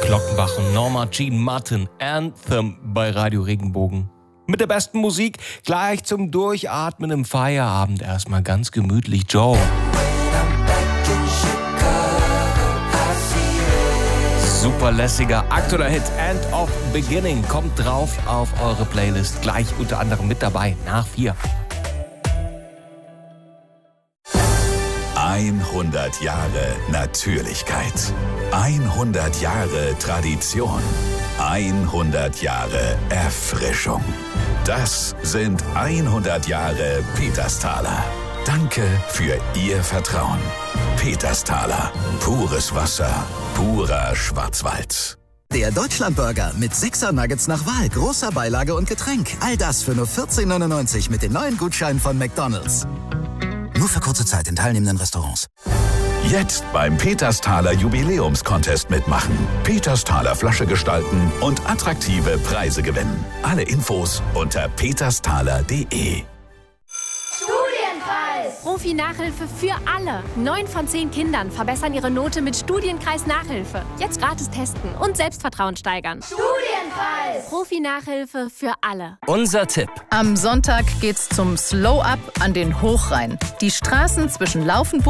Glockenbach und Norma Jean Martin, Anthem bei Radio Regenbogen. Mit der besten Musik gleich zum Durchatmen im Feierabend. Erstmal ganz gemütlich Joe. Super lässiger aktueller Hit, End of Beginning, kommt drauf auf eure Playlist. Gleich unter anderem mit dabei, nach 4. 100 Jahre Natürlichkeit. 100 Jahre Tradition. 100 Jahre Erfrischung. Das sind 100 Jahre Petersthaler. Danke für Ihr Vertrauen. Petersthaler. Pures Wasser. Purer Schwarzwald. Der Deutschlandburger mit 6er Nuggets nach Wahl, großer Beilage und Getränk. All das für nur 14,99 mit den neuen Gutscheinen von McDonald's. Nur für kurze Zeit in teilnehmenden Restaurants. Jetzt beim Petersthaler Jubiläumscontest mitmachen. Petersthaler Flasche gestalten und attraktive Preise gewinnen. Alle Infos unter petersthaler.de. Profi-Nachhilfe für alle. 9 von 10 Kindern verbessern ihre Note mit Studienkreis-Nachhilfe. Jetzt gratis testen und Selbstvertrauen steigern. Studienkreis! Profi-Nachhilfe für alle. Unser Tipp. Am Sonntag geht's zum Slow-Up an den Hochrhein. Die Straßen zwischen Laufenburg